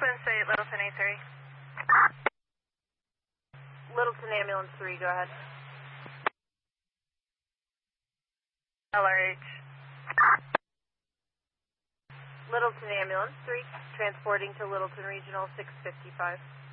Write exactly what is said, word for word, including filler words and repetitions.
Twin State, Littleton A three. Littleton Ambulance three, go ahead. L R H. Littleton Ambulance three, transporting to Littleton Regional six fifty-five.